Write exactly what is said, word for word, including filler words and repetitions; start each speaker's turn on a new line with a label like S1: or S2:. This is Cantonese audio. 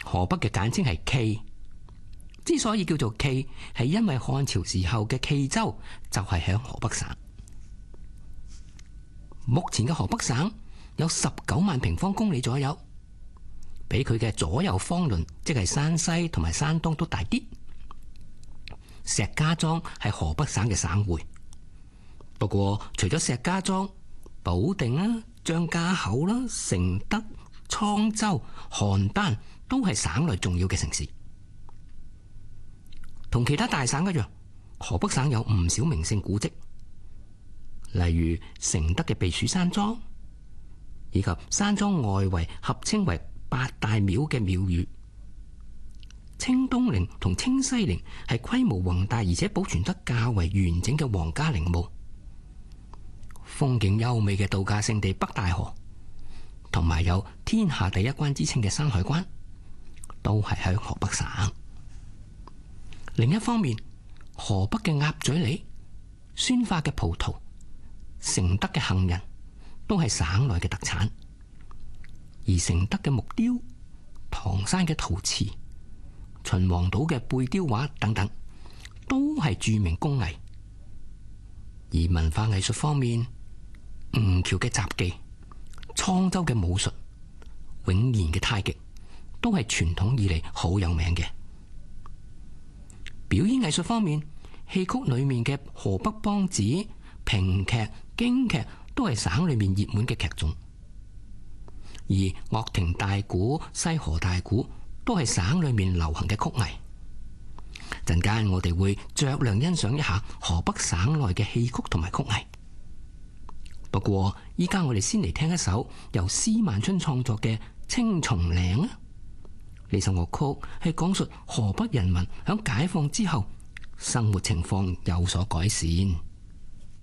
S1: 河北嘅簡稱係冀。之所以叫做冀，係因為漢朝時候嘅冀州就係喺河北省。目前嘅河北省有十九萬平方公里左右，比佢嘅左右方鄰，即係山西同埋山東都大啲。石家莊係河北省嘅省會，不過除咗石家莊、保定啦、張家口啦、承德、滄州、邯鄲都係省內重要嘅城市。同其他大省一樣，河北省有唔少名勝古蹟，例如承德嘅避暑山莊，以及山莊外圍合稱為八大廟嘅廟宇。清東陵同清西陵係規模宏大而且保存得較為完整嘅皇家陵墓。風景優美嘅度假勝地北戴河，同埋有天下第一關之稱嘅山海關，都係喺河北省。另一方面，河北嘅鴨嘴梨、宣化嘅葡萄、承德嘅杏仁都係省內嘅特產，而承德嘅木雕、唐山嘅陶瓷、秦皇島嘅貝雕畫等等，都係著名工藝。而文化藝術方面，吳橋嘅雜技、滄州嘅武術、永年嘅太極，都係傳統以嚟好有名嘅。表演藝術方面，戲曲裏面嘅河北梆子、評劇、京劇都係省裏面熱門嘅劇種，而樂亭大鼓、西河大鼓都係省裏面流行嘅曲藝。陣間我哋會酌量欣賞一下河北省內嘅戲曲同埋曲藝。不過依家我哋先嚟聽一首由司萬春創作嘅《青松嶺》啊！呢首樂曲係講述河北人民響解放之後生活情況有所改善。